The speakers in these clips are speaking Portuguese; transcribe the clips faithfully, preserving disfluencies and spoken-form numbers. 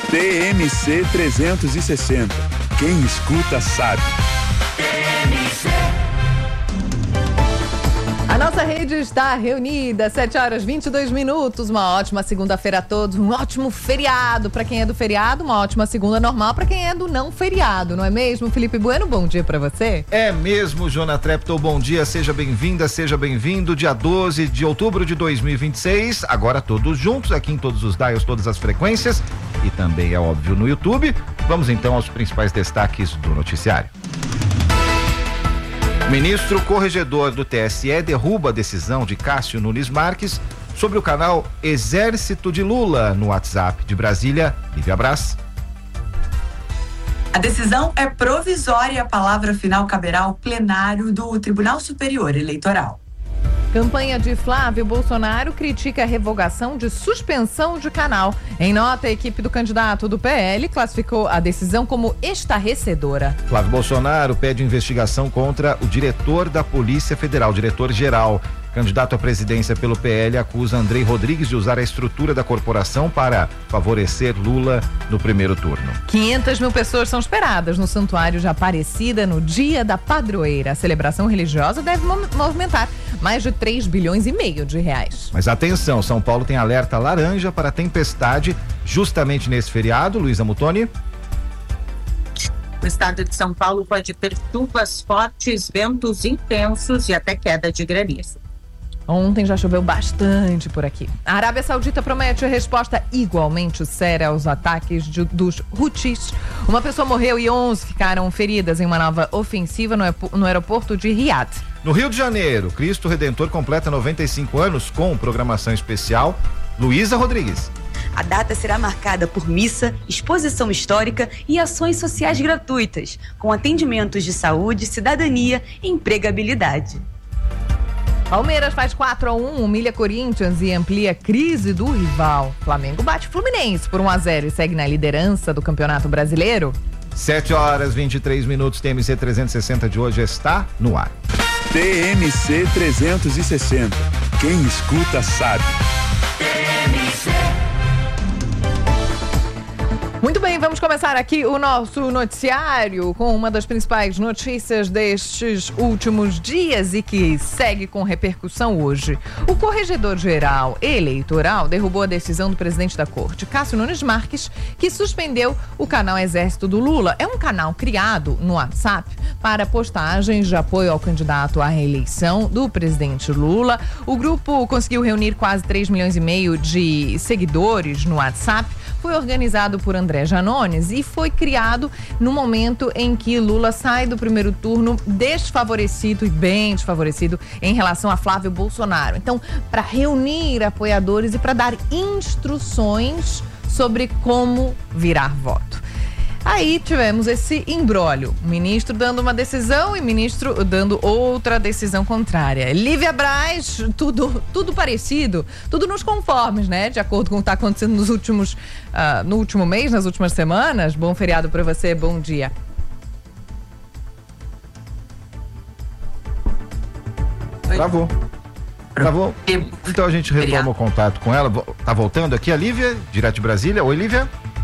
T M C trezentos e sessenta. Quem escuta sabe. A nossa rede está reunida, sete horas e vinte e dois minutos, uma ótima segunda-feira a todos, um ótimo feriado para quem é do feriado, uma ótima segunda normal para quem é do não feriado, não é mesmo? Felipe Bueno, bom dia para você. É mesmo, Jona Treptow, bom dia, seja bem-vinda, seja bem-vindo, dia doze de outubro de dois mil e vinte e seis, agora todos juntos, aqui em todos os dials, todas as frequências e também, é óbvio, no YouTube. Vamos então aos principais destaques do noticiário. O ministro corregedor do T S E derruba a decisão de Cássio Nunes Marques sobre o canal Exército de Lula no WhatsApp. De Brasília, Lívia Braz. A decisão é provisória e a palavra final caberá ao plenário do Tribunal Superior Eleitoral. Campanha de Flávio Bolsonaro critica a revogação de suspensão de canal. Em nota, a equipe do candidato do P L classificou a decisão como estarrecedora. Flávio Bolsonaro pede investigação contra o diretor da Polícia Federal, diretor-geral. Candidato à presidência pelo P L acusa Andrei Rodrigues de usar a estrutura da corporação para favorecer Lula no primeiro turno. quinhentas mil pessoas são esperadas no Santuário de Aparecida no Dia da Padroeira. A celebração religiosa deve movimentar mais de três bilhões e meio de reais. Mas atenção, São Paulo tem alerta laranja para tempestade justamente nesse feriado. Luísa Mutoni. O estado de São Paulo pode ter chuvas fortes, ventos intensos e até queda de granizo. Ontem já choveu bastante por aqui. A Arábia Saudita promete resposta igualmente séria aos ataques de, dos Houthis. Uma pessoa morreu e onze ficaram feridas em uma nova ofensiva no, no aeroporto de Riad. No Rio de Janeiro, Cristo Redentor completa noventa e cinco anos com programação especial. Luísa Rodrigues. A data será marcada por missa, exposição histórica e ações sociais gratuitas, com atendimentos de saúde, cidadania e empregabilidade. Palmeiras faz quatro a um, humilha Corinthians e amplia a crise do rival. Flamengo bate Fluminense por um a zero e segue na liderança do Campeonato Brasileiro. sete horas e vinte e três minutos, T M C trezentos e sessenta de hoje está no ar. T M C trezentos e sessenta. Quem escuta sabe. Muito bem, vamos começar aqui o nosso noticiário com uma das principais notícias destes últimos dias e que segue com repercussão hoje. O Corregedor-Geral Eleitoral derrubou a decisão do presidente da Corte, Cássio Nunes Marques, que suspendeu o canal Exército do Lula. É um canal criado no WhatsApp para postagens de apoio ao candidato à reeleição do presidente Lula. O grupo conseguiu reunir quase três milhões e meio de seguidores no WhatsApp. Foi organizado por André Janones e foi criado no momento em que Lula sai do primeiro turno desfavorecido e bem desfavorecido em relação a Flávio Bolsonaro. Então, para reunir apoiadores e para dar instruções sobre como virar voto. Aí tivemos esse imbróglio, ministro dando uma decisão e ministro dando outra decisão contrária. Lívia Braz, tudo, tudo parecido, tudo nos conformes, né? De acordo com o que está acontecendo nos últimos, uh, no último mês, nas últimas semanas. Bom feriado para você, bom dia. Travou. Travou. Então a gente retoma o contato com ela. Tá voltando aqui a Lívia, direto de Brasília. Oi, Lívia.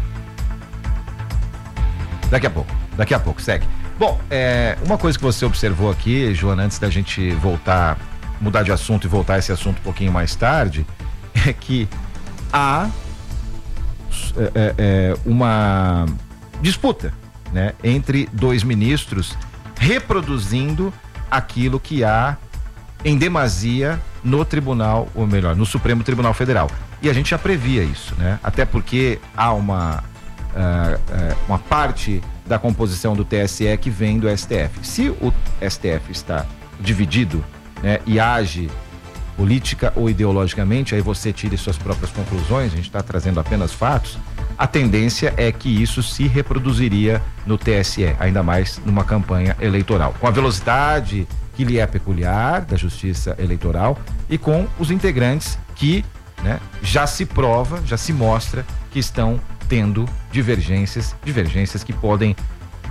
Daqui a pouco, daqui a pouco, segue. Bom, é, uma coisa que você observou aqui, Joana, antes da gente voltar, mudar de assunto e voltar a esse assunto um pouquinho mais tarde, é que há é, é, uma disputa, né, entre dois ministros reproduzindo aquilo que há em demasia no tribunal, ou melhor, no Supremo Tribunal Federal. E a gente já previa isso, né? Até porque há uma Uh, uh, uma parte da composição do T S E que vem do S T F. Se o S T F está dividido, né, e age política ou ideologicamente, aí você tire suas próprias conclusões, a gente está trazendo apenas fatos, a tendência é que isso se reproduziria no T S E, ainda mais numa campanha eleitoral, com a velocidade que lhe é peculiar da Justiça Eleitoral e com os integrantes que, né, já se prova, já se mostra que estão tendo divergências, divergências que podem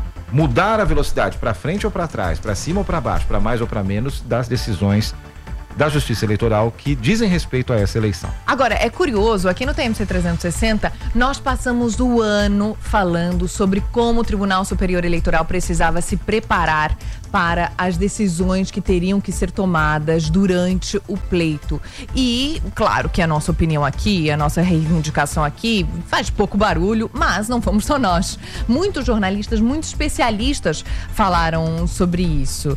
mudar a velocidade para frente ou para trás, para cima ou para baixo, para mais ou para menos das decisões da Justiça Eleitoral que dizem respeito a essa eleição. Agora, é curioso, aqui no T M C trezentos e sessenta, nós passamos o ano falando sobre como o Tribunal Superior Eleitoral precisava se preparar para as decisões que teriam que ser tomadas durante o pleito. E, claro que a nossa opinião aqui, a nossa reivindicação aqui faz pouco barulho, mas não fomos só nós. Muitos jornalistas, muitos especialistas falaram sobre isso.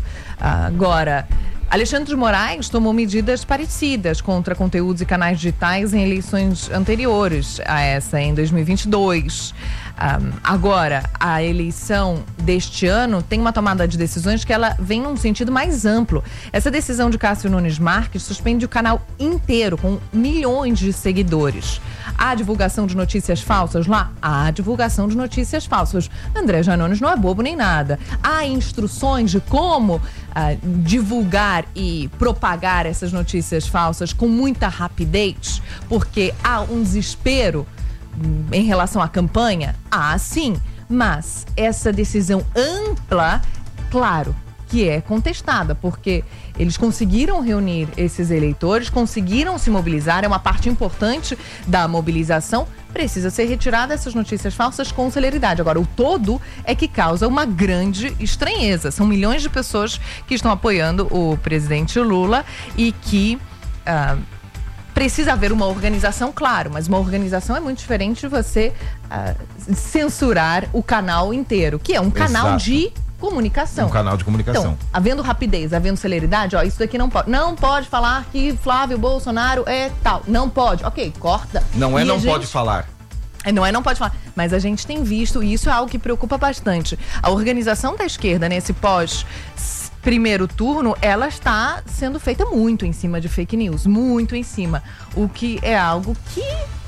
Agora, Alexandre de Moraes tomou medidas parecidas contra conteúdos e canais digitais em eleições anteriores a essa, em dois mil e vinte e dois. Um, agora, a eleição deste ano tem uma tomada de decisões que ela vem num sentido mais amplo. Essa decisão de Cássio Nunes Marques suspende o canal inteiro, com milhões de seguidores. Há divulgação de notícias falsas lá? Há divulgação de notícias falsas. André Janones não é bobo nem nada. Há instruções de como uh, divulgar e propagar essas notícias falsas com muita rapidez, porque há um desespero em relação à campanha? Ah, sim, mas essa decisão ampla, claro que é contestada, porque eles conseguiram reunir esses eleitores, conseguiram se mobilizar, é uma parte importante da mobilização, precisa ser retirada essas notícias falsas com celeridade. Agora, o todo é que causa uma grande estranheza. São milhões de pessoas que estão apoiando o presidente Lula e que... Uh, precisa haver uma organização, claro, mas uma organização é muito diferente de você uh, censurar o canal inteiro, que é um canal Exato. de comunicação. Um canal de comunicação. Então, havendo rapidez, havendo celeridade, ó, isso daqui não pode. Não pode falar que Flávio Bolsonaro é tal. Não pode. Ok, corta. Não é E não gente... pode falar. Não é, não pode falar. Mas a gente tem visto, e isso é algo que preocupa bastante. A organização da esquerda nesse pós primeiro turno, ela está sendo feita muito em cima de fake news, muito em cima, o que é algo que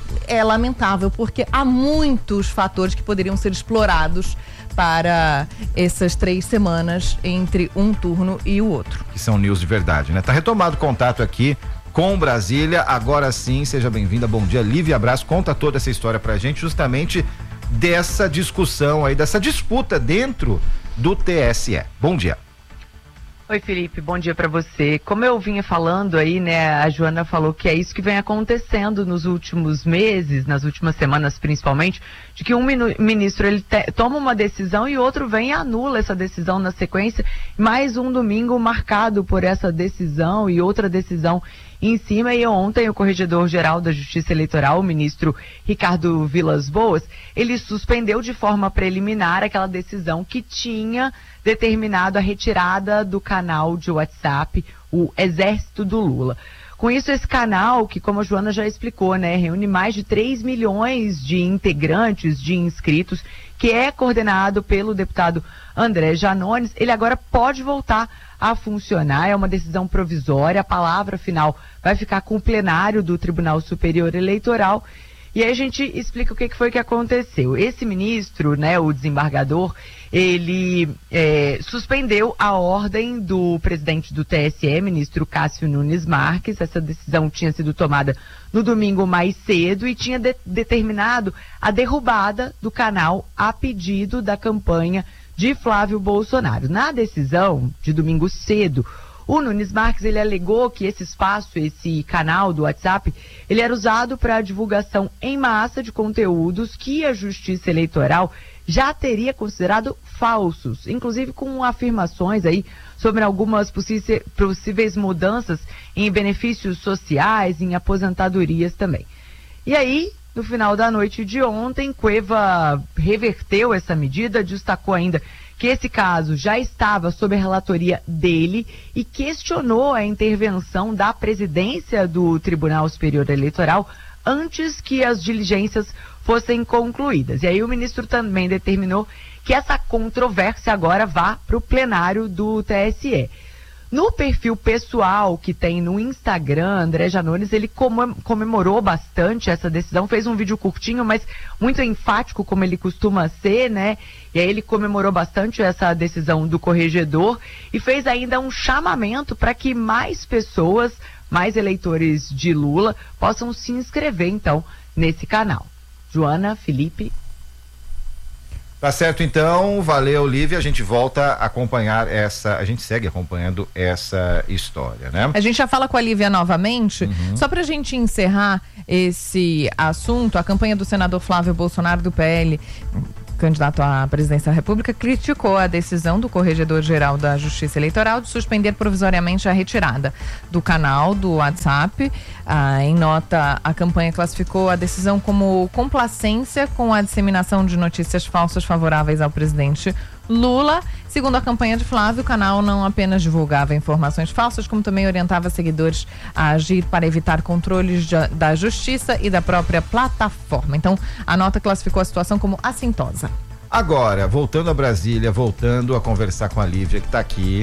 é lamentável, porque há muitos fatores que poderiam ser explorados para essas três semanas entre um turno e o outro. Que são news de verdade, né? Tá retomado o contato aqui com Brasília, agora sim, seja bem-vinda, bom dia, Lívia Abraço, conta toda essa história pra gente, justamente dessa discussão aí, dessa disputa dentro do T S E. Bom dia. Oi, Felipe, bom dia para você. Como eu vinha falando aí, né, a Joana falou que é isso que vem acontecendo nos últimos meses, nas últimas semanas principalmente, de que um ministro ele te, toma uma decisão e outro vem e anula essa decisão na sequência, mais um domingo marcado por essa decisão e outra decisão em cima. E ontem o Corregedor-Geral da Justiça Eleitoral, o ministro Ricardo Vilas Boas, ele suspendeu de forma preliminar aquela decisão que tinha determinado a retirada do canal de WhatsApp, o Exército do Lula. Com isso, esse canal, que como a Joana já explicou, né, reúne mais de três milhões de integrantes, de inscritos, que é coordenado pelo deputado André Janones, ele agora pode voltar a funcionar, é uma decisão provisória, a palavra final vai ficar com o plenário do Tribunal Superior Eleitoral. E aí a gente explica o que foi que aconteceu. Esse ministro, né, o desembargador, ele é, suspendeu a ordem do presidente do T S E, ministro Cássio Nunes Marques. Essa decisão tinha sido tomada no domingo mais cedo e tinha de, determinado a derrubada do canal a pedido da campanha de Flávio Bolsonaro. Na decisão de domingo cedo, o Nunes Marques, ele alegou que esse espaço, esse canal do WhatsApp, ele era usado para divulgação em massa de conteúdos que a Justiça Eleitoral já teria considerado falsos, inclusive com afirmações aí sobre algumas possíveis mudanças em benefícios sociais, em aposentadorias também. E aí, no final da noite de ontem, Cueva reverteu essa medida, destacou ainda que esse caso já estava sob a relatoria dele e questionou a intervenção da presidência do Tribunal Superior Eleitoral antes que as diligências fossem concluídas. E aí o ministro também determinou que essa controvérsia agora vá para o plenário do T S E. No perfil pessoal que tem no Instagram, André Janones, ele comemorou bastante essa decisão, fez um vídeo curtinho, mas muito enfático, como ele costuma ser, né? E aí ele comemorou bastante essa decisão do corregedor e fez ainda um chamamento para que mais pessoas, mais eleitores de Lula, possam se inscrever, então, nesse canal. Joana, Felipe... Tá certo, então, valeu, Lívia, a gente volta a acompanhar essa, a gente segue acompanhando essa história, né? A gente já fala com a Lívia novamente, uhum. Só pra gente encerrar esse assunto, a campanha do senador Flávio Bolsonaro do P L, candidato à presidência da República, criticou a decisão do Corregedor-Geral da Justiça Eleitoral de suspender provisoriamente a retirada do canal do WhatsApp. Ah, em nota, a campanha classificou a decisão como complacência com a disseminação de notícias falsas favoráveis ao presidente Lula. Segundo a campanha de Flávio, o canal não apenas divulgava informações falsas, como também orientava seguidores a agir para evitar controles de, da justiça e da própria plataforma. Então, a nota classificou a situação como assintosa. Agora, voltando a Brasília, voltando a conversar com a Lívia, que está aqui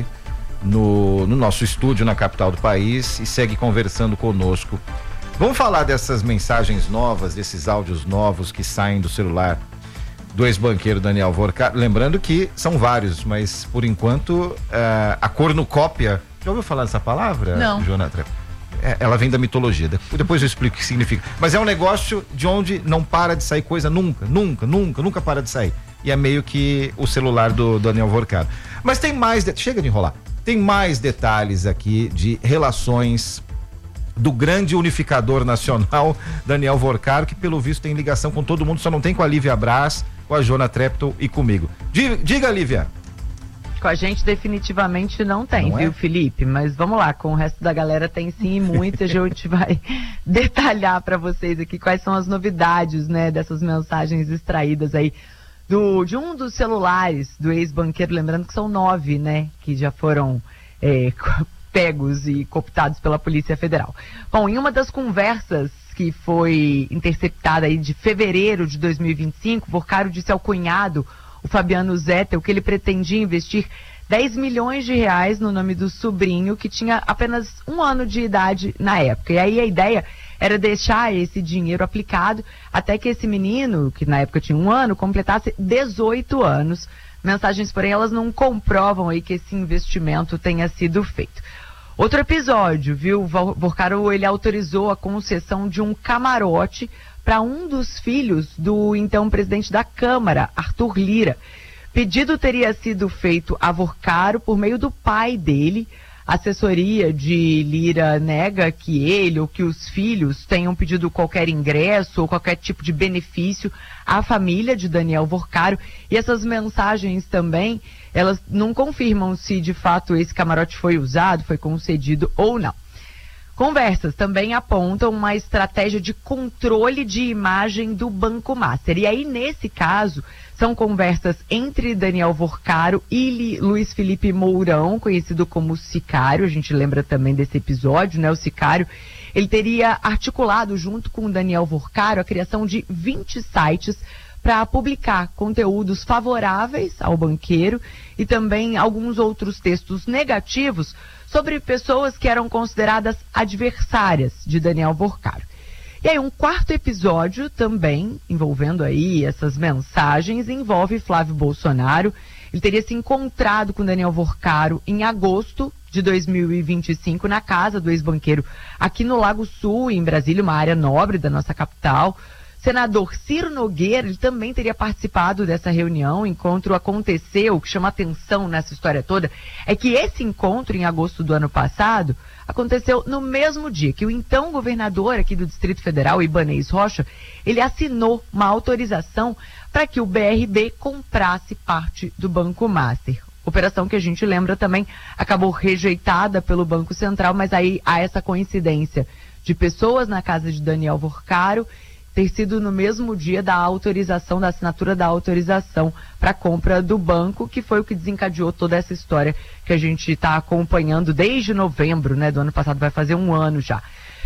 no, no nosso estúdio na capital do país e segue conversando conosco. Vamos falar dessas mensagens novas, desses áudios novos que saem do celular do ex-banqueiro Daniel Vorcaro, lembrando que são vários, mas por enquanto uh, a cornucópia, já ouviu falar dessa palavra? Não. Jonathan? É, ela vem da mitologia, depois eu explico o que significa, mas é um negócio de onde não para de sair coisa nunca, nunca, nunca, nunca para de sair, e é meio que o celular do, do Daniel Vorcaro. Mas tem mais, de... chega de enrolar, tem mais detalhes aqui de relações do grande unificador nacional Daniel Vorcaro, que pelo visto tem ligação com todo mundo, só não tem com a Lívia Braz, com a Jona Treptow e comigo. Diga, diga, Lívia. Com a gente definitivamente não tem, não viu, é? Felipe? Mas vamos lá, com o resto da galera tem sim e muita. A gente vai detalhar para vocês aqui quais são as novidades, né, dessas mensagens extraídas aí do, de um dos celulares do ex-banqueiro, lembrando que são nove, né, que já foram é, pegos e cooptados pela Polícia Federal. Bom, em uma das conversas que foi interceptada aí de fevereiro de dois mil e vinte e cinco, Vorcaro disse ao cunhado, o Fabiano Zettel, que ele pretendia investir dez milhões de reais no nome do sobrinho, que tinha apenas um ano de idade na época. E aí a ideia era deixar esse dinheiro aplicado até que esse menino, que na época tinha um ano, completasse dezoito anos. Mensagens, porém, elas não comprovam aí que esse investimento tenha sido feito. Outro episódio, viu? Vorcaro, ele autorizou a concessão de um camarote para um dos filhos do então presidente da Câmara, Arthur Lira. Pedido teria sido feito a Vorcaro por meio do pai dele. A assessoria de Lira nega que ele ou que os filhos tenham pedido qualquer ingresso ou qualquer tipo de benefício à família de Daniel Vorcaro. E essas mensagens também, elas não confirmam se de fato esse camarote foi usado, foi concedido ou não. Conversas também apontam uma estratégia de controle de imagem do Banco Master. E aí, nesse caso, são conversas entre Daniel Vorcaro e Luiz Felipe Mourão, conhecido como Sicário. A gente lembra também desse episódio, né? O Sicário, ele teria articulado junto com Daniel Vorcaro a criação de vinte sites para publicar conteúdos favoráveis ao banqueiro e também alguns outros textos negativos sobre pessoas que eram consideradas adversárias de Daniel Vorcaro. E aí um quarto episódio também, envolvendo aí essas mensagens, envolve Flávio Bolsonaro. Ele teria se encontrado com Daniel Vorcaro em agosto de dois mil e vinte e cinco na casa do ex-banqueiro aqui no Lago Sul, em Brasília, uma área nobre da nossa capital. Senador Ciro Nogueira, ele também teria participado dessa reunião. O encontro aconteceu, o que chama atenção nessa história toda é que esse encontro, em agosto do ano passado, aconteceu no mesmo dia que o então governador aqui do Distrito Federal, Ibanez Rocha, ele assinou uma autorização para que o B R B comprasse parte do Banco Master. Operação que a gente lembra também acabou rejeitada pelo Banco Central, mas aí há essa coincidência de pessoas na casa de Daniel Vorcaro ter sido no mesmo dia da autorização, da assinatura da autorização para a compra do banco, que foi o que desencadeou toda essa história que a gente está acompanhando desde novembro, né, do ano passado, vai fazer um ano já.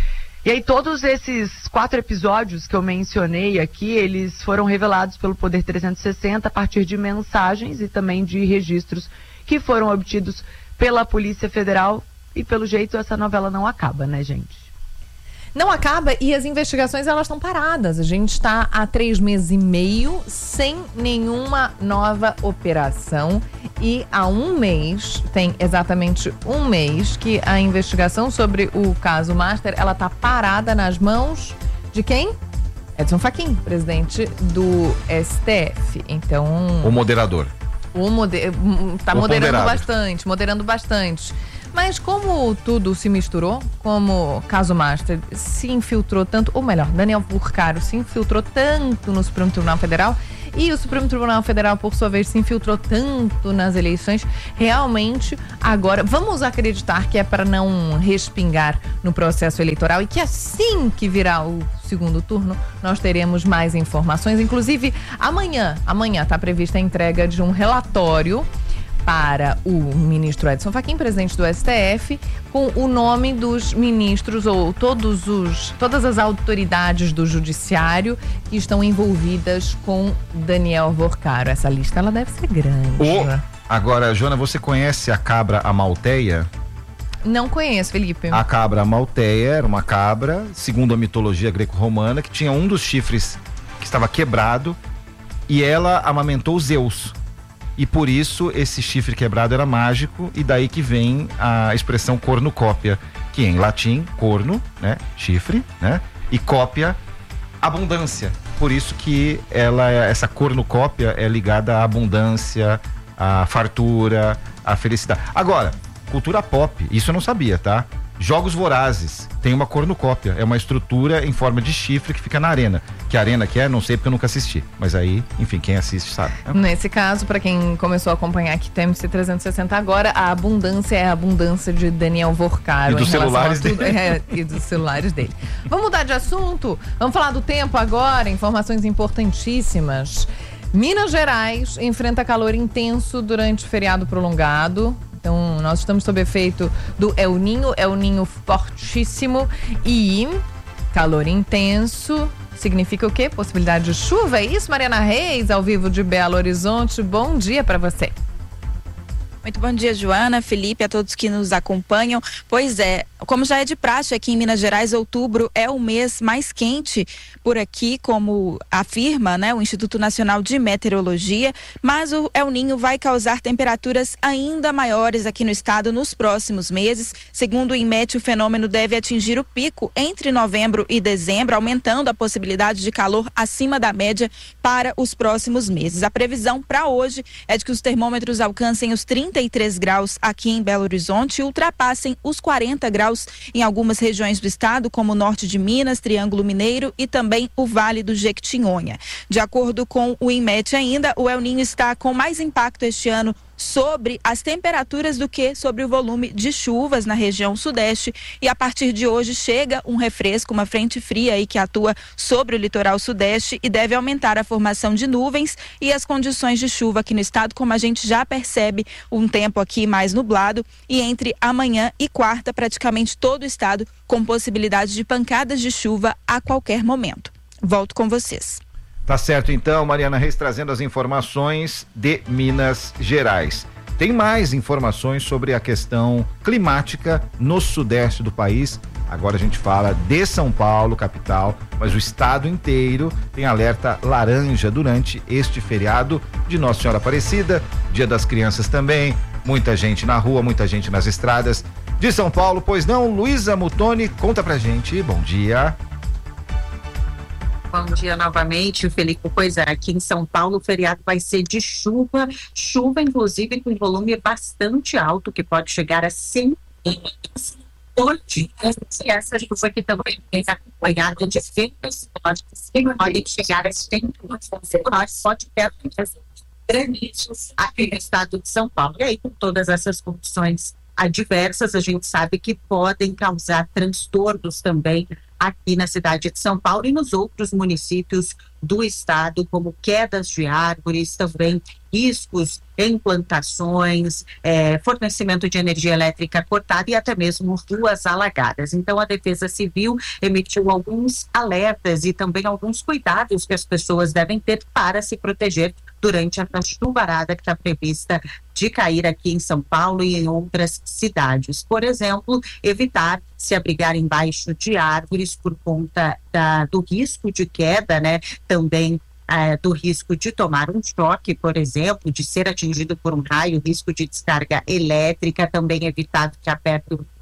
E aí todos esses quatro episódios que eu mencionei aqui, eles foram revelados pelo Poder trezentos e sessenta a partir de mensagens e também de registros que foram obtidos pela Polícia Federal, e pelo jeito essa novela não acaba, né, gente? Não acaba, e as investigações, elas estão paradas. A gente está há três meses e meio sem nenhuma nova operação, e há um mês, tem exatamente um mês, que a investigação sobre o caso Master, ela está parada nas mãos de quem? Edson Fachin, presidente do S T F. Então, o moderador. O moder, tá o moderando ponderado. bastante, moderando bastante. Mas como tudo se misturou, como caso Master se infiltrou tanto, ou melhor, Daniel Furcaro se infiltrou tanto no Supremo Tribunal Federal e o Supremo Tribunal Federal, por sua vez, se infiltrou tanto nas eleições, realmente agora vamos acreditar que é para não respingar no processo eleitoral e que assim que virar o segundo turno, nós teremos mais informações. Inclusive, amanhã, amanhã está prevista a entrega de um relatório para o ministro Edson Fachin, presidente do S T F, com o nome dos ministros ou todos os, todas as autoridades do judiciário que estão envolvidas com Daniel Furcaro. Essa lista ela deve ser grande. O... Agora, Joana, você conhece a cabra amalteia? Não conheço, Felipe. A cabra amalteia era uma cabra, segundo a mitologia greco-romana, que tinha um dos chifres que estava quebrado e ela amamentou Zeus. E por isso esse chifre quebrado era mágico, e daí que vem a expressão cornucópia, que em latim, corno, né, chifre, né, e cópia, abundância. Por isso que ela, essa cornucópia é ligada à abundância, à fartura, à felicidade. Agora, cultura pop, isso eu não sabia, tá? Jogos Vorazes, tem uma cornucópia, é uma estrutura em forma de chifre que fica na arena. Que arena que é, não sei porque eu nunca assisti. Mas aí, enfim, quem assiste sabe. Nesse caso, para quem começou a acompanhar aqui, tem M C trezentos e sessenta agora, a abundância é a abundância de Daniel Furcaro. E dos celulares dele. É, e dos celulares dele. Vamos mudar de assunto? Vamos falar do tempo agora, informações importantíssimas. Minas Gerais enfrenta calor intenso durante o feriado prolongado. Então, nós estamos sob efeito do El Ninho, El Ninho fortíssimo e calor intenso. Significa o quê? Possibilidade de chuva, é isso? Mariana Reis, ao vivo de Belo Horizonte. Bom dia para você. Muito bom dia, Joana, Felipe, a todos que nos acompanham. Pois é, como já é de praxe aqui em Minas Gerais, outubro é o mês mais quente por aqui, como afirma, né, o Instituto Nacional de Meteorologia, mas o El Ninho vai causar temperaturas ainda maiores aqui no estado nos próximos meses. Segundo o INMET, o fenômeno deve atingir o pico entre novembro e dezembro, aumentando a possibilidade de calor acima da média para os próximos meses. A previsão para hoje é de que os termômetros alcancem os trinta e três graus aqui em Belo Horizonte e ultrapassem os quarenta graus em algumas regiões do estado, como o norte de Minas, Triângulo Mineiro e também o Vale do Jequitinhonha. De acordo com o INMET ainda, o El Ninho está com mais impacto este ano sobre as temperaturas do que sobre o volume de chuvas na região sudeste, e a partir de hoje chega um refresco, uma frente fria aí que atua sobre o litoral sudeste e deve aumentar a formação de nuvens e as condições de chuva aqui no estado, como a gente já percebe, um tempo aqui mais nublado, e entre amanhã e quarta praticamente todo o estado com possibilidade de pancadas de chuva a qualquer momento. Volto com vocês. Tá certo, então, Mariana Reis trazendo as informações de Minas Gerais. Tem mais informações sobre a questão climática no sudeste do país. Agora a gente fala de São Paulo, capital, mas o estado inteiro tem alerta laranja durante este feriado de Nossa Senhora Aparecida, Dia das Crianças também, muita gente na rua, muita gente nas estradas de São Paulo, pois não? Luísa Mutoni, conta pra gente, bom dia. Bom dia novamente, Felipe. Pois é, aqui em São Paulo o feriado vai ser de chuva, chuva inclusive com volume bastante alto, que pode chegar a cem milímetros por dia. E essa chuva aqui também vem acompanhada de ventos fortes, que podem chegar a cem milímetros, pode ter granitos aqui no estado de São Paulo. E aí, com todas essas condições adversas, a gente sabe que podem causar transtornos também aqui na cidade de São Paulo e nos outros municípios do estado, como quedas de árvores, também riscos em plantações, é, fornecimento de energia elétrica cortada e até mesmo ruas alagadas. Então, a Defesa Civil emitiu alguns alertas e também alguns cuidados que as pessoas devem ter para se proteger durante a chuvarada que está prevista de cair aqui em São Paulo e em outras cidades. Por exemplo, evitar se abrigar embaixo de árvores por conta da, do risco de queda, né? Também é, do risco de tomar um choque, por exemplo, de ser atingido por um raio, risco de descarga elétrica, também evitar ficar perto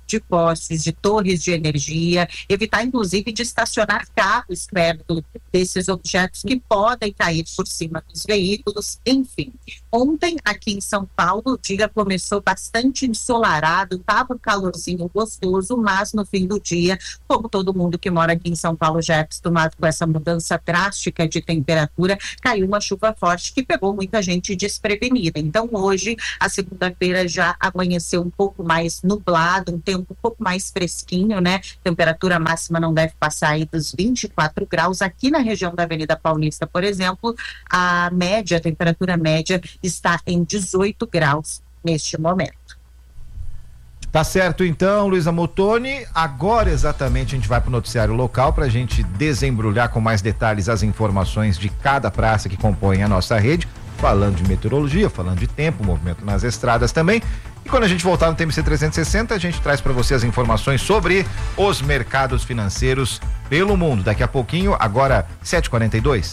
de postes, de torres de energia, evitar inclusive de estacionar carros perto desses objetos que podem cair por cima dos veículos, enfim. Ontem, aqui em São Paulo, o dia começou bastante ensolarado, estava um calorzinho gostoso, mas no fim do dia, como todo mundo que mora aqui em São Paulo já é acostumado com essa mudança drástica de temperatura, caiu uma chuva forte que pegou muita gente desprevenida. Então, hoje, a segunda-feira já amanheceu um pouco mais nublado, um tempo um pouco mais fresquinho, né? Temperatura máxima não deve passar aí dos vinte e quatro graus. Aqui na região da Avenida Paulista, por exemplo, a média, a temperatura média está em dezoito graus neste momento. Tá certo então, Luísa Motoni. Agora exatamente a gente vai para o noticiário local para a gente desembrulhar com mais detalhes as informações de cada praça que compõe a nossa rede, falando de meteorologia, falando de tempo, movimento nas estradas também. E quando a gente voltar no T M C trezentos e sessenta, a gente traz para você as informações sobre os mercados financeiros pelo mundo. Daqui a pouquinho, agora sete e quarenta e dois.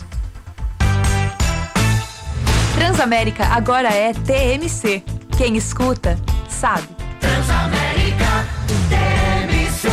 Transamérica agora é T M C. Quem escuta, sabe. Transamérica, T M C.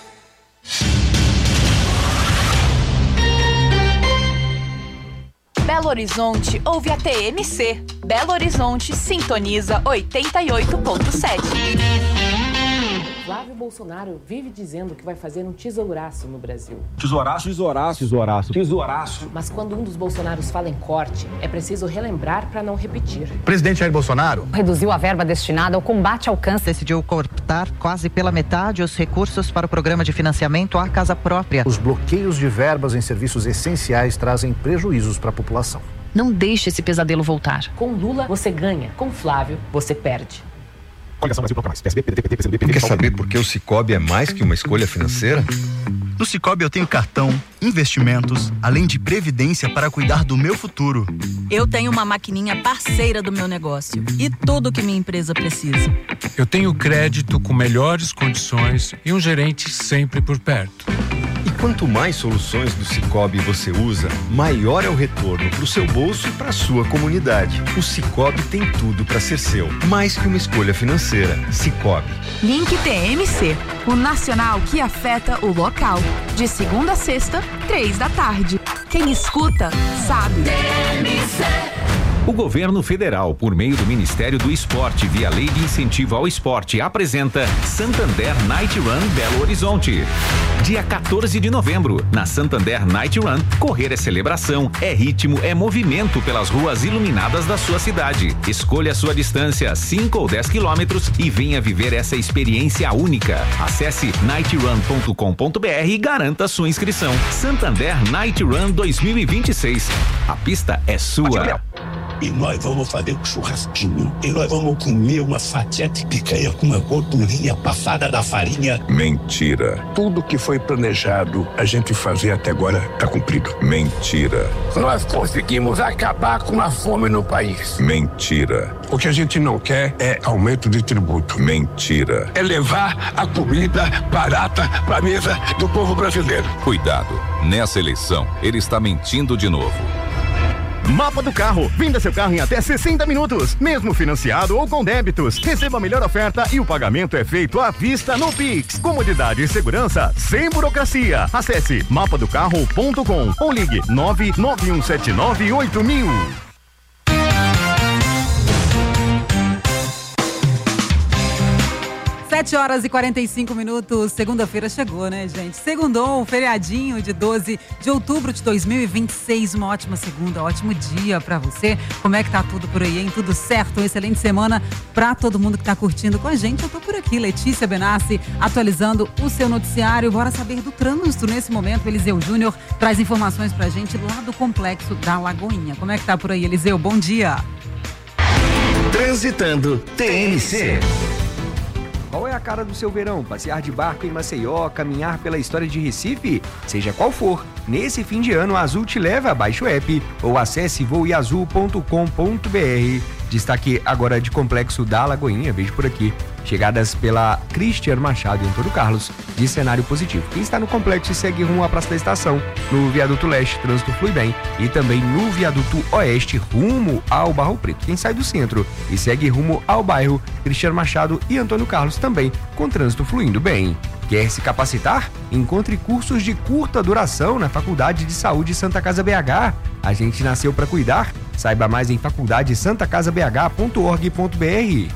Belo Horizonte ouve a T M C. Belo Horizonte sintoniza oitenta e oito ponto sete. Flávio Bolsonaro vive dizendo que vai fazer um tesouraço no Brasil. Tesouraço? Tesouraço. Tesouraço. Tesouraço. Mas quando um dos Bolsonaros fala em corte, é preciso relembrar para não repetir. O presidente Jair Bolsonaro reduziu a verba destinada ao combate ao câncer. Decidiu cortar quase pela metade os recursos para o programa de financiamento à casa própria. Os bloqueios de verbas em serviços essenciais trazem prejuízos para a população. Não deixe esse pesadelo voltar. Com Lula, você ganha. Com Flávio, você perde. Quer saber por que o Sicoob é mais que uma escolha financeira? No Sicoob eu tenho cartão, investimentos, além de previdência para cuidar do meu futuro. Eu tenho uma maquininha parceira do meu negócio e tudo que minha empresa precisa. Eu tenho crédito com melhores condições e um gerente sempre por perto. E quanto mais soluções do Sicoob você usa, maior é o retorno para o seu bolso e para a sua comunidade. O Sicoob tem tudo para ser seu, mais que uma escolha financeira. Sicoob. Link T M C, o nacional que afeta o local. De segunda a sexta, três da tarde. Quem escuta, sabe. T M C. O governo federal, por meio do Ministério do Esporte, via Lei de Incentivo ao Esporte, apresenta Santander Night Run Belo Horizonte. Dia quatorze de novembro, na Santander Night Run, correr é celebração, é ritmo, é movimento pelas ruas iluminadas da sua cidade. Escolha a sua distância, cinco ou dez quilômetros, e venha viver essa experiência única. Acesse night run ponto com ponto b r e garanta sua inscrição. Santander Night Run dois mil e vinte e seis. A pista é sua. E nós vamos fazer um churrasquinho. E nós vamos comer uma fatia de picanha com uma gordurinha passada da farinha. Mentira. Tudo que foi planejado a gente fazer até agora tá cumprido. Mentira. Nós conseguimos acabar com a fome no país. Mentira. O que a gente não quer é aumento de tributo. Mentira. É levar a comida barata pra mesa do povo brasileiro. Cuidado. Nessa eleição, ele está mentindo de novo. Mapa do Carro. Venda seu carro em até sessenta minutos, mesmo financiado ou com débitos. Receba a melhor oferta e o pagamento é feito à vista no Pix. Comodidade e segurança sem burocracia. Acesse mapa do carro ponto com ou ligue nove nove um sete nove oito mil. sete horas e quarenta e cinco minutos, segunda-feira chegou, né, gente? Segundou, um feriadinho de doze de outubro de dois mil e vinte e seis, uma ótima segunda, ótimo dia pra você. Como é que tá tudo por aí, hein? Tudo certo? Uma excelente semana pra todo mundo que tá curtindo com a gente. Eu tô por aqui, Letícia Benassi, atualizando o seu noticiário. Bora saber do trânsito nesse momento. Eliseu Júnior traz informações pra gente lá do Complexo da Lagoinha. Como é que tá por aí, Eliseu? Bom dia. Transitando T M C. Qual é a cara do seu verão? Passear de barco em Maceió, caminhar pela história de Recife? Seja qual for, nesse fim de ano a Azul te leva. Baixe o app ou acesse voe azul ponto com ponto b r. Destaque agora de Complexo da Lagoinha, vejo por aqui. chegadas pela Cristiano Machado e Antônio Carlos, de cenário positivo. Quem está no complexo segue rumo à Praça da Estação, no viaduto leste, trânsito flui bem, e também no viaduto oeste, rumo ao Barro Preto. Quem sai do centro e segue rumo ao bairro Cristiano Machado e Antônio Carlos também, com trânsito fluindo bem. Quer se capacitar? Encontre cursos de curta duração na Faculdade de Saúde Santa Casa B H. A gente nasceu para cuidar. Saiba mais em faculdade santa casa b h ponto org ponto b r.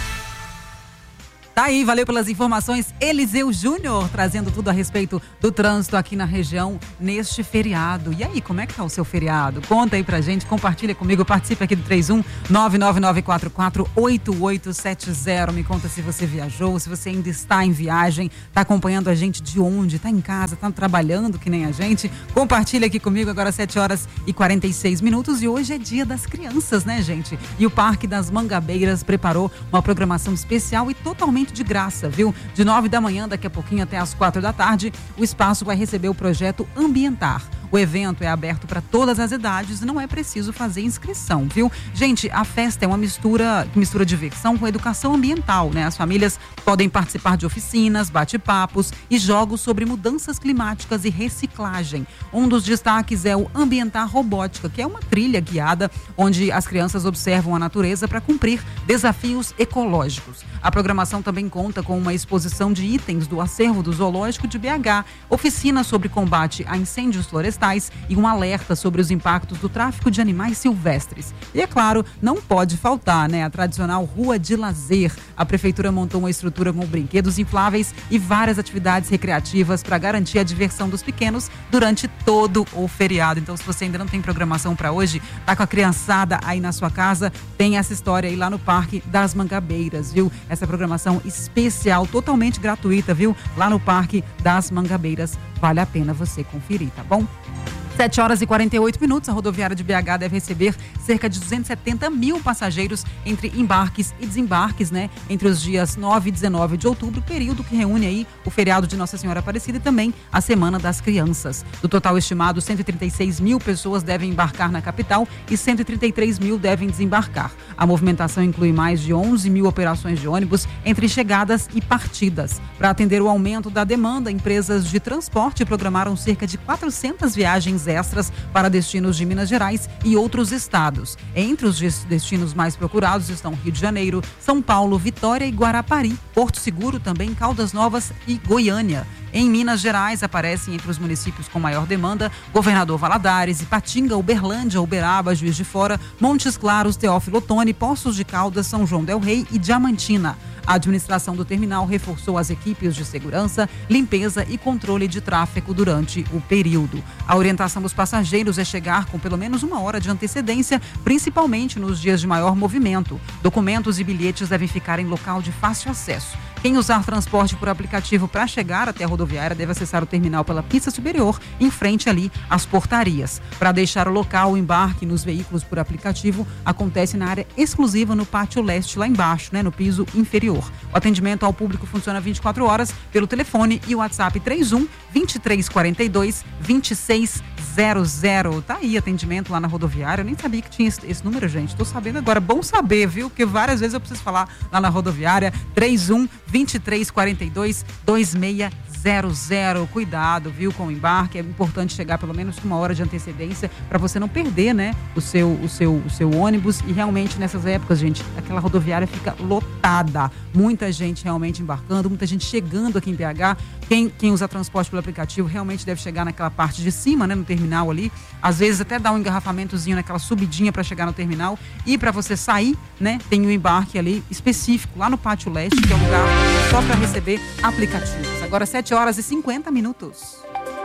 Tá aí, valeu pelas informações. Eliseu Júnior trazendo tudo a respeito do trânsito aqui na região neste feriado. E aí, como é que tá o seu feriado? Conta aí pra gente, compartilha comigo, participe aqui do três um nove nove nove quatro quatro oito oito sete zero. Me conta se você viajou, se você ainda está em viagem, tá acompanhando a gente de onde, tá em casa, tá trabalhando que nem a gente. Compartilha aqui comigo agora sete horas e quarenta e seis minutos e hoje é dia das crianças, né, gente? E o Parque das Mangabeiras preparou uma programação especial e totalmente de graça, viu? De nove da manhã, daqui a pouquinho até às quatro da tarde, o espaço vai receber o projeto Ambientar. O evento é aberto para todas as idades e não é preciso fazer inscrição, viu? Gente, a festa é uma mistura, mistura diversão com educação ambiental, né? As famílias podem participar de oficinas, bate-papos e jogos sobre mudanças climáticas e reciclagem. Um dos destaques é o Ambientar Robótica, que é uma trilha guiada onde as crianças observam a natureza para cumprir desafios ecológicos. A programação também conta com uma exposição de itens do acervo do Zoológico de B H, oficina sobre combate a incêndios florestais e um alerta sobre os impactos do tráfico de animais silvestres. E é claro, não pode faltar, né, a tradicional Rua de Lazer. A prefeitura montou uma estrutura com brinquedos infláveis e várias atividades recreativas para garantir a diversão dos pequenos durante todo o feriado. Então, se você ainda não tem programação para hoje, tá com a criançada aí na sua casa, tem essa história aí lá no Parque das Mangabeiras, viu? Essa programação especial, totalmente gratuita, viu? Lá no Parque das Mangabeiras. Vale a pena você conferir, tá bom? sete horas e quarenta e oito minutos, a rodoviária de B H deve receber cerca de duzentos e setenta mil passageiros entre embarques e desembarques, né? Entre os dias nove e dezenove de outubro, período que reúne aí o feriado de Nossa Senhora Aparecida e também a Semana das Crianças. Do total estimado, cento e trinta e seis mil pessoas devem embarcar na capital e cento e trinta e três mil devem desembarcar. A movimentação inclui mais de onze mil operações de ônibus entre chegadas e partidas. Para atender o aumento da demanda, empresas de transporte programaram cerca de quatrocentas viagens extras para destinos de Minas Gerais e outros estados. Entre os destinos mais procurados estão Rio de Janeiro, São Paulo, Vitória e Guarapari, Porto Seguro, também Caldas Novas e Goiânia. Em Minas Gerais, aparecem entre os municípios com maior demanda Governador Valadares, Ipatinga, Uberlândia, Uberaba, Juiz de Fora, Montes Claros, Teófilo Otoni, Poços de Caldas, São João del Rei e Diamantina. A administração do terminal reforçou as equipes de segurança, limpeza e controle de tráfego durante o período. A orientação dos passageiros é chegar com pelo menos uma hora de antecedência, principalmente nos dias de maior movimento. Documentos e bilhetes devem ficar em local de fácil acesso. Quem usar transporte por aplicativo para chegar até a rodoviária deve acessar o terminal pela pista superior, em frente ali às portarias. Para deixar o local, o embarque nos veículos por aplicativo acontece na área exclusiva no pátio leste, lá embaixo, né, no piso inferior. O atendimento ao público funciona vinte e quatro horas pelo telefone e o WhatsApp três um, vinte e três quarenta e dois, vinte e seis zero zero. Tá aí, atendimento lá na rodoviária. Eu nem sabia que tinha esse, esse número, gente. Tô sabendo agora. Bom saber, viu? Porque várias vezes eu preciso falar lá na rodoviária. três um, vinte e três quarenta e dois, vinte e seis zero zero. Cuidado, viu, com o embarque. É importante chegar pelo menos com uma hora de antecedência para você não perder, né, o seu, o seu, o seu ônibus. E realmente nessas épocas, gente, aquela rodoviária fica lotada. Muita gente realmente embarcando, muita gente chegando aqui em B H. Quem, quem usa transporte pelo aplicativo realmente deve chegar naquela parte de cima, né, no terminal ali. Às vezes até dá um engarrafamentozinho naquela subidinha para chegar no terminal. E para você sair, né, tem um embarque ali específico lá no Pátio Leste, que é um lugar só para receber aplicativos. Agora sete horas e cinquenta minutos.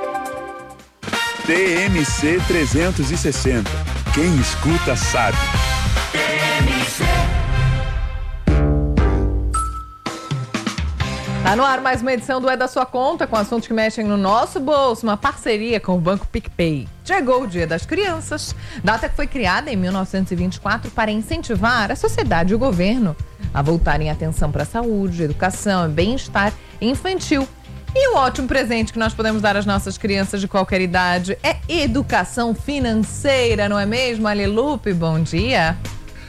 T M C trezentos e sessenta. Quem escuta sabe. T M C. Tá no ar mais uma edição do É da Sua Conta, com assuntos que mexem no nosso bolso, uma parceria com o Banco PicPay. Chegou o Dia das Crianças, data que foi criada em mil novecentos e vinte e quatro para incentivar a sociedade e o governo a voltarem atenção para a saúde, educação e bem-estar infantil. E o ótimo presente que nós podemos dar às nossas crianças de qualquer idade é educação financeira, não é mesmo, Alilupe? Bom dia!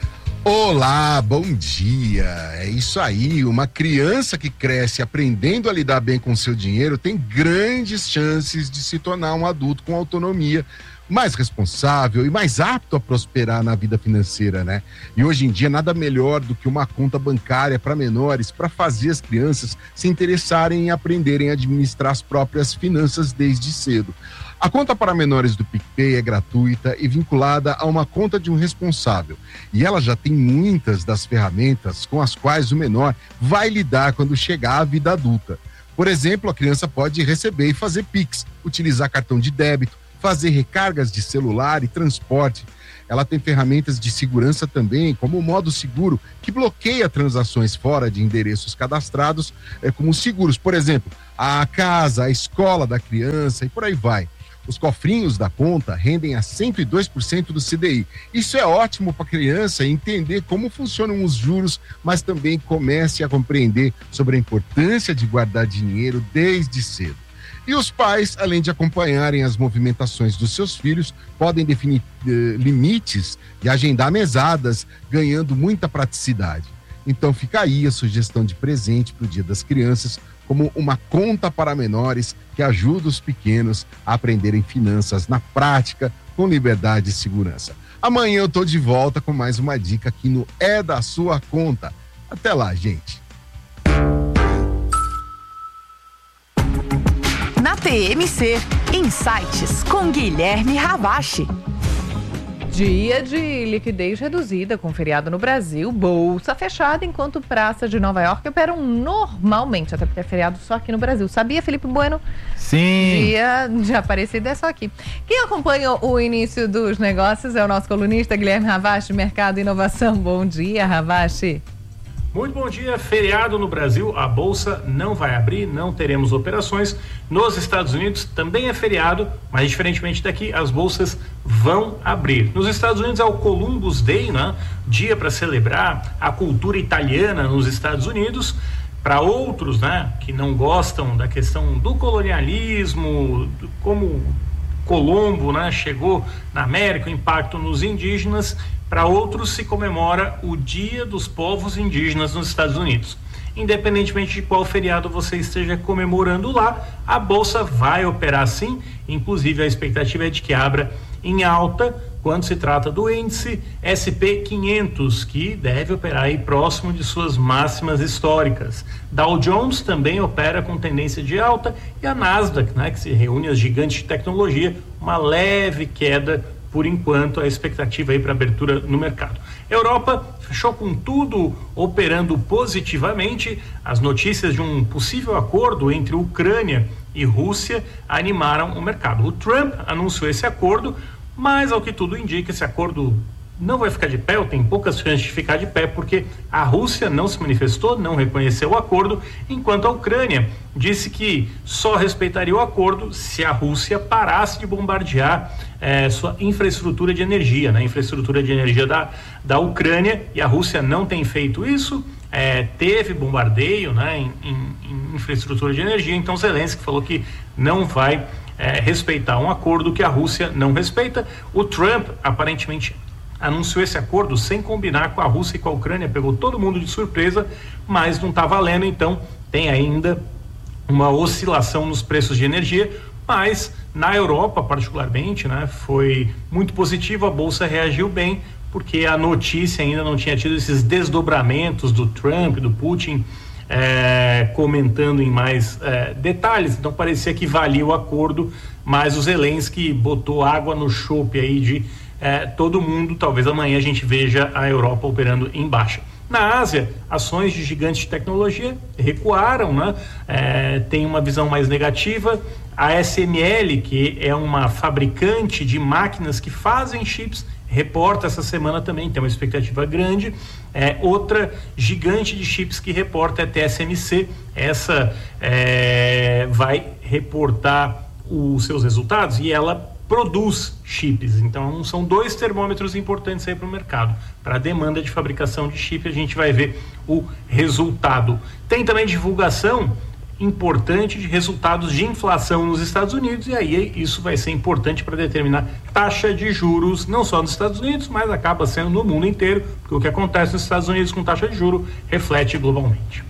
Olá, bom dia. É isso aí, uma criança que cresce aprendendo a lidar bem com seu dinheiro tem grandes chances de se tornar um adulto com autonomia, mais responsável e mais apto a prosperar na vida financeira, né? E hoje em dia nada melhor do que uma conta bancária para menores para fazer as crianças se interessarem em aprenderem a administrar as próprias finanças desde cedo. A conta para menores do PicPay é gratuita e vinculada a uma conta de um responsável. E ela já tem muitas das ferramentas com as quais o menor vai lidar quando chegar à vida adulta. Por exemplo, a criança pode receber e fazer Pix, utilizar cartão de débito, fazer recargas de celular e transporte. Ela tem ferramentas de segurança também, como o modo seguro, que bloqueia transações fora de endereços cadastrados, é, como seguros, por exemplo, a casa, a escola da criança e por aí vai. Os cofrinhos da conta rendem a cento e dois por cento do C D I. Isso é ótimo para a criança entender como funcionam os juros, mas também comece a compreender sobre a importância de guardar dinheiro desde cedo. E os pais, além de acompanharem as movimentações dos seus filhos, podem definir eh, limites e agendar mesadas, ganhando muita praticidade. Então fica aí a sugestão de presente para o Dia das Crianças, como uma conta para menores que ajuda os pequenos a aprenderem finanças na prática, com liberdade e segurança. Amanhã eu tô de volta com mais uma dica aqui no É da Sua Conta. Até lá, gente. Na T M C, Insights com Guilherme Ravache. Dia de liquidez reduzida com feriado no Brasil, bolsa fechada, enquanto praças de Nova York operam normalmente, até porque é feriado só aqui no Brasil. Sabia, Felipe Bueno? Sim. Dia de Aparecida é só aqui. Quem acompanha o início dos negócios é o nosso colunista Guilherme Ravache, Mercado e Inovação. Bom dia, Ravache. Muito bom dia. Feriado no Brasil, a bolsa não vai abrir, não teremos operações. Nos Estados Unidos também é feriado, mas diferentemente daqui, as bolsas vão abrir. Nos Estados Unidos é o Columbus Day, né? Dia para celebrar a cultura italiana nos Estados Unidos. Para outros, né, que não gostam da questão do colonialismo, do, como Colombo, né, chegou na América, o impacto nos indígenas. Para outros se comemora o Dia dos Povos Indígenas nos Estados Unidos. Independentemente de qual feriado você esteja comemorando lá, a bolsa vai operar sim, inclusive a expectativa é de que abra em alta quando se trata do índice S P quinhentos, que deve operar aí próximo de suas máximas históricas. Dow Jones também opera com tendência de alta e a Nasdaq, né, que se reúne as gigantes de tecnologia, uma leve queda por enquanto, a expectativa aí para abertura no mercado. Europa fechou com tudo operando positivamente. As notícias de um possível acordo entre Ucrânia e Rússia animaram o mercado. O Trump anunciou esse acordo, mas ao que tudo indica, esse acordo não vai ficar de pé, ou tem poucas chances de ficar de pé, porque a Rússia não se manifestou, não reconheceu o acordo, enquanto a Ucrânia disse que só respeitaria o acordo se a Rússia parasse de bombardear eh, sua infraestrutura de energia, né? Infraestrutura de energia da, da Ucrânia, e a Rússia não tem feito isso. É, teve bombardeio, né, em, em, em infraestrutura de energia, então Zelensky falou que não vai é, respeitar um acordo que a Rússia não respeita. O Trump aparentemente anunciou esse acordo sem combinar com a Rússia e com a Ucrânia, pegou todo mundo de surpresa, mas não está valendo, então tem ainda uma oscilação nos preços de energia, mas na Europa particularmente, né, foi muito positivo, a bolsa reagiu bem, porque a notícia ainda não tinha tido esses desdobramentos do Trump, do Putin, é, comentando em mais é, detalhes, então parecia que valia o acordo, mas o Zelensky botou água no chope aí de é, todo mundo. Talvez amanhã a gente veja a Europa operando em baixa. Na Ásia, ações de gigantes de tecnologia recuaram, né? É, tem uma visão mais negativa. A S M L, que é uma fabricante de máquinas que fazem chips, reporta essa semana também, tem uma expectativa grande. É, outra gigante de chips que reporta é a T S M C, essa é, vai reportar os seus resultados e ela produz chips, então são dois termômetros importantes aí para o mercado. Para a demanda de fabricação de chip, a gente vai ver o resultado. Tem também divulgação importante de resultados de inflação nos Estados Unidos, e aí isso vai ser importante para determinar taxa de juros, não só nos Estados Unidos, mas acaba sendo no mundo inteiro, porque o que acontece nos Estados Unidos com taxa de juros reflete globalmente.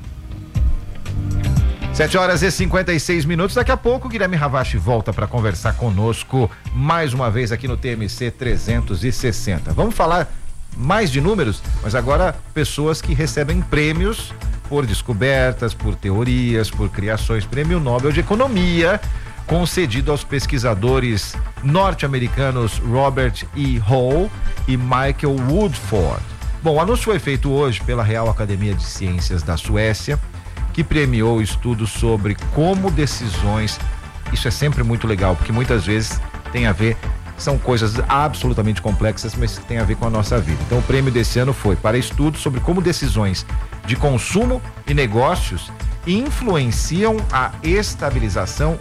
sete horas e cinquenta e seis minutos. Daqui a pouco, Guilherme Ravache volta para conversar conosco mais uma vez aqui no T M C trezentos e sessenta. Vamos falar mais de números, mas agora pessoas que recebem prêmios por descobertas, por teorias, por criações. Prêmio Nobel de Economia, concedido aos pesquisadores norte-americanos Robert E. Hall e Michael Woodford. Bom, o anúncio foi feito hoje pela Real Academia de Ciências da Suécia, que premiou estudos sobre como decisões, isso é sempre muito legal, porque muitas vezes tem a ver, são coisas absolutamente complexas, mas que tem a ver com a nossa vida. Então o prêmio desse ano foi para estudos sobre como decisões de consumo e negócios influenciam a estabilização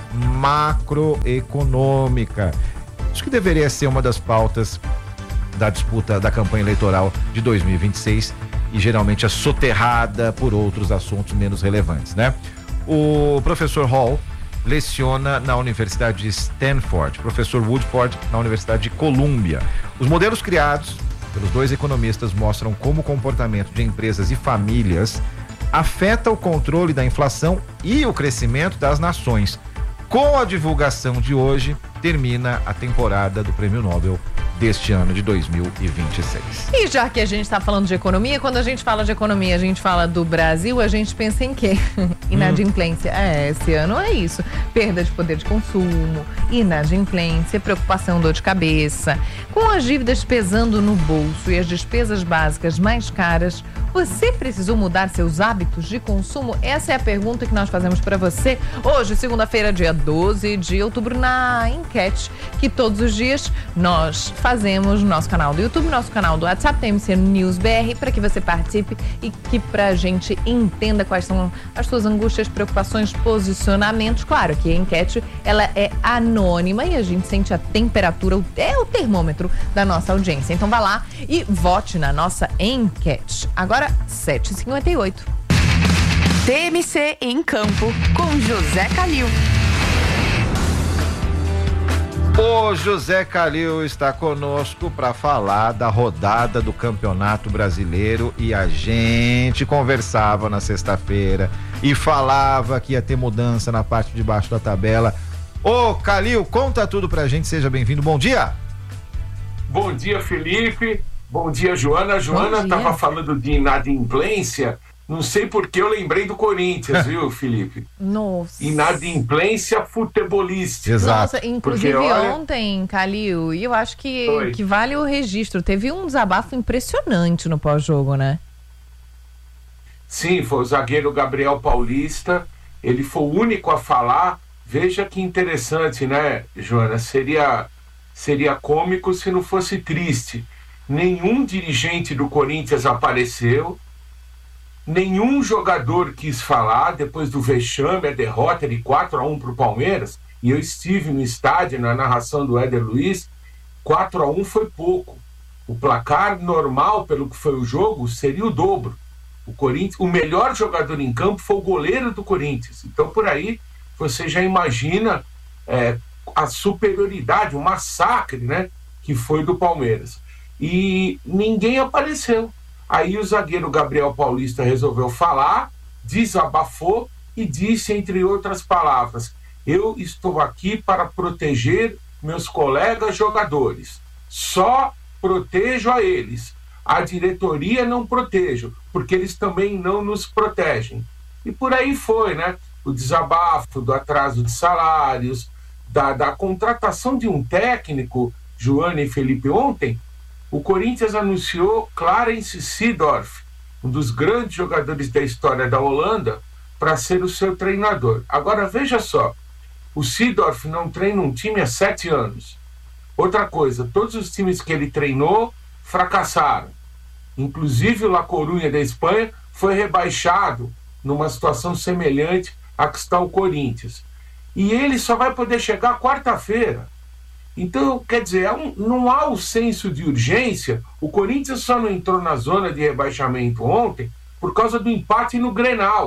macroeconômica. Isso que deveria ser uma das pautas da disputa da campanha eleitoral de dois mil e vinte e seis, e geralmente é soterrada por outros assuntos menos relevantes, né? O professor Hall leciona na Universidade de Stanford, professor Woodford na Universidade de Colômbia. Os modelos criados pelos dois economistas mostram como o comportamento de empresas e famílias afeta o controle da inflação e o crescimento das nações. Com a divulgação de hoje, termina a temporada do Prêmio Nobel deste ano de dois mil e vinte e seis. E já que a gente está falando de economia, quando a gente fala de economia, a gente fala do Brasil, a gente pensa em quê? Inadimplência. Hum. É, esse ano é isso. Perda de poder de consumo, inadimplência, preocupação, dor de cabeça. Com as dívidas pesando no bolso e as despesas básicas mais caras, você precisou mudar seus hábitos de consumo? Essa é a pergunta que nós fazemos para você hoje, segunda-feira, dia doze de outubro, na enquete que todos os dias nós fazemos no nosso canal do YouTube, nosso canal do WhatsApp, T M C News B R, para que você participe e que pra gente entenda quais são as suas angústias, preocupações, posicionamentos. Claro que a enquete, ela é anônima e a gente sente a temperatura, é o termômetro da nossa audiência. Então vá lá e vote na nossa enquete. Agora, sete e cinquenta e oito. T M C em Campo, com José Calil. O José Calil está conosco para falar da rodada do Campeonato Brasileiro, e a gente conversava na sexta-feira e falava que ia ter mudança na parte de baixo da tabela. Ô Calil, conta tudo pra gente, seja bem-vindo, bom dia. Bom dia, Felipe, bom dia, Joana. A Joana estava falando de inadimplência. Não sei porque eu lembrei do Corinthians, viu, Felipe? Nossa. Inadimplência futebolística. Exato. Nossa, inclusive porque, olha... ontem, Calil, e eu acho que, que vale o registro, teve um desabafo impressionante no pós-jogo, né? Sim, foi o zagueiro Gabriel Paulista, ele foi o único a falar. Veja que interessante, né, Joana? Seria, seria cômico se não fosse triste. Nenhum dirigente do Corinthians apareceu. Nenhum jogador quis falar depois do vexame, a derrota de quatro a um para o Palmeiras, e eu estive no estádio na narração do Éder Luiz. Quatro a um foi pouco. O placar normal, pelo que foi o jogo, seria o dobro. O Corinthians, o melhor jogador em campo foi o goleiro do Corinthians. Então, por aí, você já imagina é, a superioridade, o massacre, né, que foi do Palmeiras. E ninguém apareceu. Aí o zagueiro Gabriel Paulista resolveu falar, desabafou e disse, entre outras palavras: eu estou aqui para proteger meus colegas jogadores. Só protejo a eles. A diretoria não protejo, porque eles também não nos protegem. E por aí foi, né? O desabafo do atraso de salários, da, da contratação de um técnico, Joana e Felipe, ontem. O Corinthians anunciou Clarence Seedorf, um dos grandes jogadores da história da Holanda, para ser o seu treinador. Agora, veja só, o Seedorf não treina um time há sete anos. Outra coisa, todos os times que ele treinou fracassaram. Inclusive o La Coruña da Espanha foi rebaixado numa situação semelhante à que está o Corinthians. E ele só vai poder chegar quarta-feira. Então, quer dizer, não há o senso de urgência. O Corinthians só não entrou na zona de rebaixamento ontem por causa do empate no Grenal.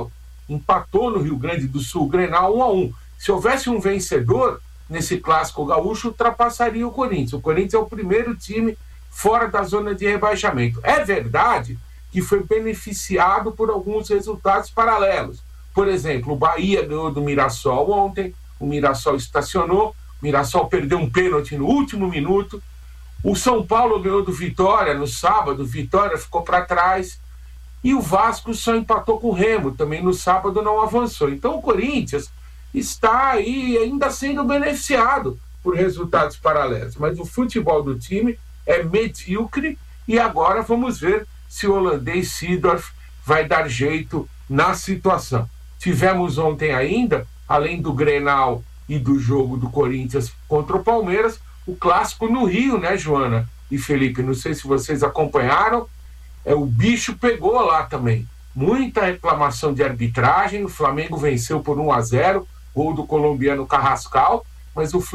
empatou no Rio Grande do Sul, Grenal um a um. Se houvesse um vencedor nesse clássico gaúcho, ultrapassaria o Corinthians. O Corinthians é o primeiro time fora da zona de rebaixamento. É verdade que foi beneficiado por alguns resultados paralelos. Por exemplo, o Bahia ganhou do Mirassol ontem, o Mirassol estacionou, o Mirassol perdeu um pênalti no último minuto. O São Paulo ganhou do Vitória no sábado, o Vitória ficou para trás. E o Vasco só empatou com o Remo, também no sábado não avançou. Então o Corinthians está aí ainda sendo beneficiado por resultados paralelos. Mas o futebol do time é medíocre e agora vamos ver se o holandês Seedorf vai dar jeito na situação. Tivemos ontem ainda, além do Grenal e do jogo do Corinthians contra o Palmeiras, o clássico no Rio, né, Joana e Felipe? Não sei se vocês acompanharam, é, o bicho pegou lá também. Muita reclamação de arbitragem, o Flamengo venceu por um a zero, gol do colombiano Carrascal, mas o